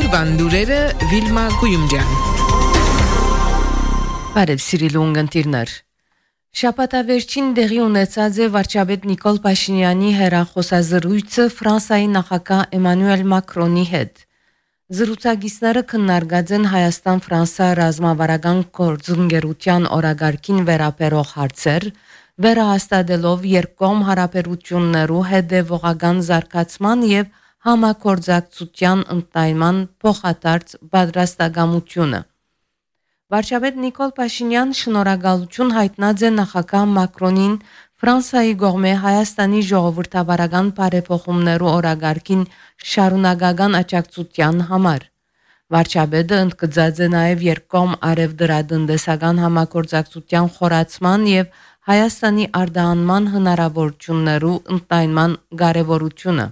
Օրվան լուրերը Վիլմա Գույումջյան։ Բարև սիրելի ունգընտիրներ։ Շաբաթավերջին դեղի ունեցած է վարչապետ Նիկոլ Փաշինյանի հեռախոսազրույցը Ֆրանսիայի նախագահ Էմանուել Մակրոնի հետ։ Զրուցակիցները քննարկած են Հայաստան-Ֆրանսիա ռազմավարական գործընկերության օրագարկին վերաբերող հարցեր, վերահաստատելով երկկողմ հարաբերություններու հետևողական զարգացման եւ համագործակցության ընդայնման փոխադարձ պատրաստակամությունը։ Վարչապետ Նիկոլ Փաշինյան շնորհակալություն հայտնած է նախագահ Մակրոնին Ֆրանսիայի կողմէ Հայաստանի ժողովրդավարական բարեփոխումներու օրագարկին շարունակական աջակցության համար։ Վարչապետը ընդգծած է նաև երկկողմ արևդրատնտեսական համագործակցության խորացման եւ Հայաստանի արտահանման հնարավորություններու ընդայնման կարեւորությունը։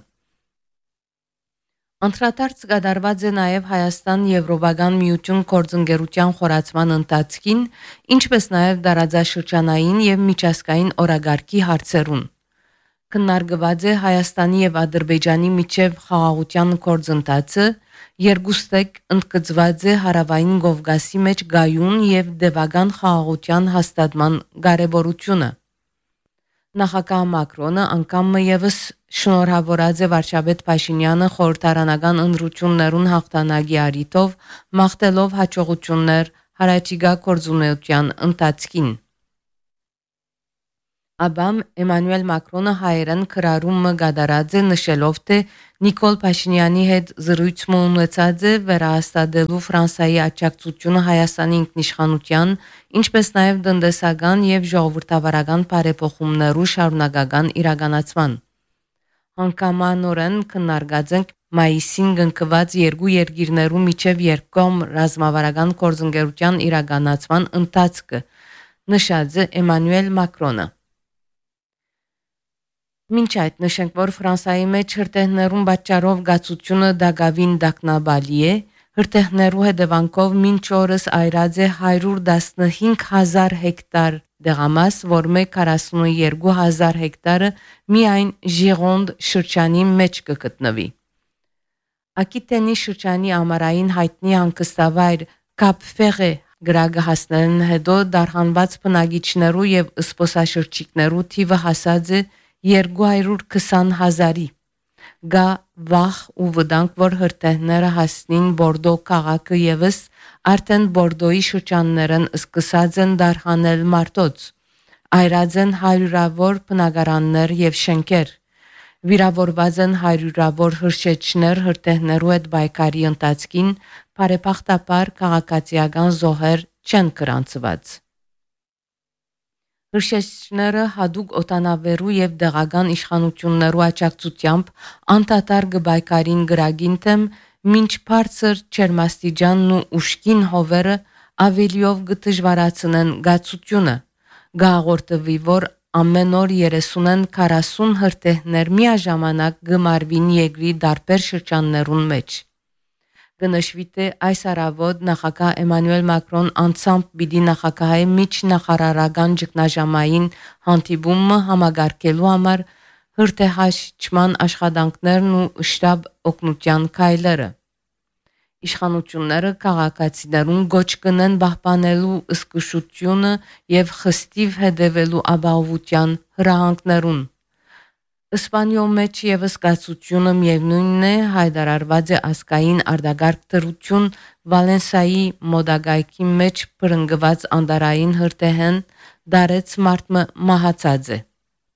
Անդրադարձ կատարված է նաև Հայաստան-Եվրոպական միություն գործընկերության խորացման ընթացքին, ինչպես նաև դարաձաշրջանային եւ միջազգային օրագարկի հարցերուն։ Քննարկված է Հայաստանի եւ Ադրբեջանի միջև խաղաղության գործընթացը, երկուստեք ընդգծված է Հարավային Կովկասի մեջ գայուն եւ դեպական խաղաղության հաստատման կարեւորությունը։ Նախագահ Մակրոնը անգամ եւս շնորհավորած է վարչապետ Փաշինյանը խորհրդարանական ընտրություններուն հաղթանակի առիթով, մաղթելով հաջողություններ հարաճիգա գործունեության ընթացքին։ Աբամ Էմանուել Մակրոնը հայերեն քրարումը գադարած է նշելով, թե Նիկոլ Փաշինյանի հետ զրույցը ունեցած է վերահաստատելու Ֆրանսիայի աջակցությունը Հայաստանի ինքնիշխանության, ինչպես նաև տնտեսական եւ ժողովրդավարական բարեփոխումներու շարունակական իրականացման։ Հանգամանորեն քննարկած ենք մայիսին կնքված երկու երկիրներու միջև երկկողմ ռազմավարական գործընկերության իրականացման ընթացքը, նշած է Էմանուել Մակրոնը։ Մինչ այդ նշենք, որ Ֆրանսիայի մեջ հրթեհներուն պատճառով գացությունը դակավին դակնաբալի է, հրթեհներու հետևանքով մինչ օրս այրած է 115,000 հեկտար դեղամաս, որ 42,000 հեկտարը միայն Ժիրոնդ շրջանի մեջ կգտնվի։ Ակիտենի շրջանի ամառային հայտնի հանգստավայր Կապ Ֆեղե գրագը հասնելն հետո դարհանված բնակիչներու եւ սպոսաշրջիկներու թիվը հասած է 220,000-ի։ Գա վախ ու վտանգ, որ հրթեհները հասնին Բորդո քաղաքը եւս արդեն Բորդոյի շրջաններն սկսած են դարհանել մարտոց։ Այրած են հարյուրավոր բնակարաններ եւ շենքեր։ Վիրավորված են հարյուրավոր հրշեջներ հրթեհներու հետ բայկարի ընթացքին, բարեբախտաբար քաղաքացիական զոհեր չեն գրանցված։ Հրշեջները հadouk օտանավերու եւ դեղական իշխանություններու աջակցությամբ անդադար գբայկարին գրագին թեմ մինչ բարձր չերմաստիճանն ու ուշքին հովերը ավելիով գտժվարացնեն գացությունը։ Գաղորդվի, որ ամեն օր 30-ն 40 հրթեհներ միաժամանակ գմարվին երկրի դարբեր շրջաններուն մեջ։ Կնշվի թե այս առավոտ նախագահ Էմանուել Մակրոն անցամբ պիտի նախագահի միջնախարարական ճգնաժամային հանդիպումը համագարկելու համար հրթեհաշճման աշխատանքներն ու շտաբ օգնության քայլերը։ Իշխանությունները քաղաքացիներուն գոչ կնեն պահպանելու զգուշությունը եւ խստիվ հետևելու ապահովության հրահանգներուն։ Իսպանիո մեջ եւս գացությունը միևնույնն է հայտարարված է ազգային արտագարկ դրություն Վալենսիայի մոդագայքի մեջ բռնկված անդարային հրթեհեն դարեց մարտը մահացած է։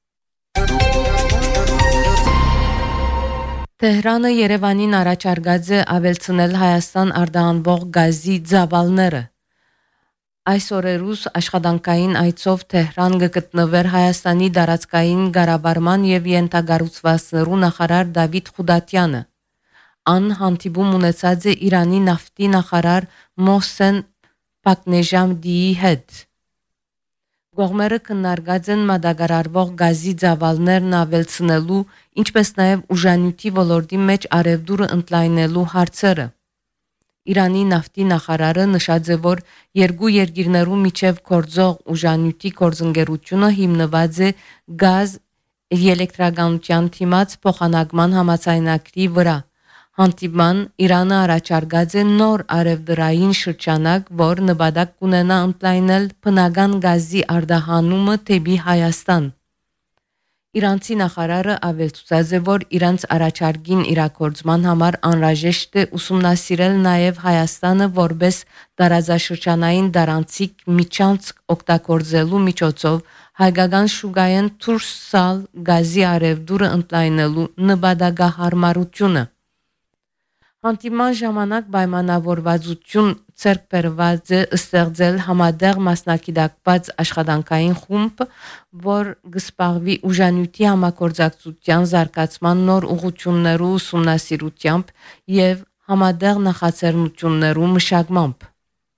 Թեհրանը Երևանին առաջարկած է ավելցնել Հայաստան արտահանվող գազի ծավալները։ Այս օրերուս աշխատանքային այցով Թեհրան գտնվեր Հայաստանի դարածքային ղարաբարման եւ յենթագառուցվածքներու նախարար Դավիթ Խուդատյանը։ Ան հանդիպում ունեցած է Իրանի նավթի նախարար Մոհսեն Պակնեժամդիի հետ։ Կողմերը քննարկած են մատակարարվող գազի ծավալներն ավելցնելու, ինչպես նաև ուժանյութի ոլորտի մեջ արևդուրը ընդլայնելու հարցերը։ Իրանի նավթի նախարարը նշած է, որ երկու երկիրներու միջև գործող ուժանյութի գործընկերությունը հիմնված է գազ էլեկտրականության թիմաց փոխանակման համաձայնագրի վրա, Հանդիպման Իրանը առաջարկած է նոր արևդրային շրջանակ, որ նպատակ կունենա ընդլայնել բնական գազի արտահանումը դեպի Հայաստան։ Իրանցի նախարարը ավելցուած է, որ իրանց առաջարկին իրագործման համար անհրաժեշտ է ուսումնասիրել նաև Հայաստանը որպես տարածաշրջանային դարանցիկ միջանցք օգտագործելու միջոցով հայկական շուկայեն դուրս սալ գազի արևդուրը ընդլայնելու նպատակահարմարությունը։ Հանդիպման ժամանակ պայմանավորվածություն ձեռք բերված է ստեղծել համատեղ մասնակցված աշխատանքային խումբ, որ կզբաղվի ուժանյութի համագործակցության զարգացման նոր ուղղություններու ուսումնասիրությամբ եւ համատեղ նախաձեռնություններու մշակմամբ։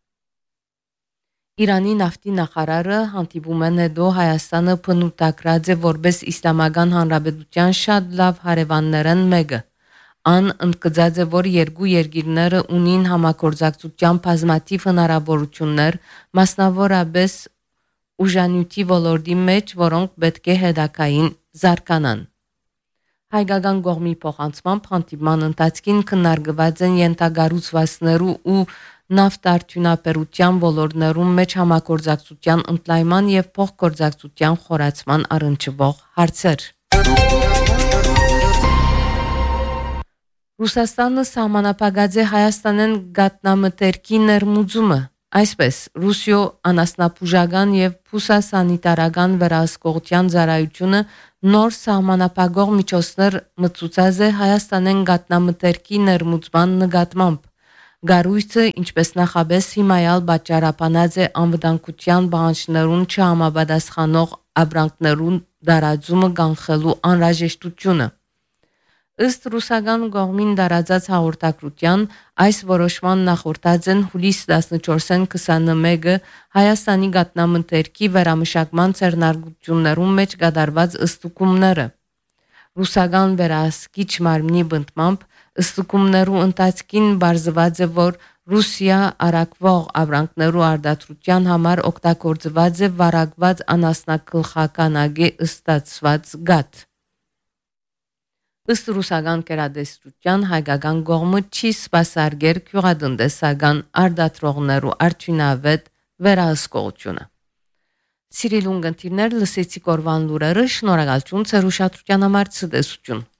Իրանի նավթի նախարարը հանդիպումեն հետո Հայաստանը բնութագրած է որպես Իսլամական Հանրապետության շատ լավ հարևաններն մեկը։ Ան ընդգծած է, որ երկու երկիրները ունին համագործակցության բազմաթիվ հնարավորություններ, մասնավորապես ուժանյութի ոլորտի մեջ, որոնք պետք է հետագային զարգանան։ Հայկական կողմի փոխանցմամբ հանդիպման ընթացքին քննարկված են ենթակառուցվածքներու ու նավթարդյունաբերության ոլորտներում մեջ համագործակցության ընդլայնման եւ փոխգործակցության խորացման առնչվող հարցեր։ Ռուսաստանը սահմանապահած է Հայաստանեն գատնամթերքի ներմուծումը, այսպես Ռուսիո անասնաբուժական եւ փուսասանիտարական վերահսկողության ծառայությունը նոր սահմանապահող միջոցներ մտցուցած է Հայաստանեն գատնամթերքի ներմուծման նկատմամբ։ Գարույցը ինչպես նախաբես հիմայալ պատճառաբանած է անվտանգության պահանջներուն չհամապատասխանող ապրանքներուն դարաձումը կանխելու անհրաժեշտությունը։ Ըստ ռուսական կողմին դարածած հաղորդակցության այս որոշման նախորդած են հուլիս 14-ին 21-ը Հայաստանի գատնամթերքի վերամշակման ցերնարգություններում մեջ կատարված ըստուկումները։ Ռուսական վերահսկիչ մարմնի բնդմամբ ըստուկումներու ընթացքին բարձված է, որ Ռուսիա արակվող ապրանքներու արտադրության համար օգտագործված է վարակված անասնագլխականագի ստացված գաթ։ Ըստ ռուսական կերադեստրության հայկական կողմը չի սպասարկել գյուղատնտեսական արտադրողներու արդյունավետ վերահսկողությունը։ Սիրելի ունգընտիրներ, լսեցիք օրվան լուրերը, շնորհակալություն ձեր ուշադրության համար, ցտեսություն։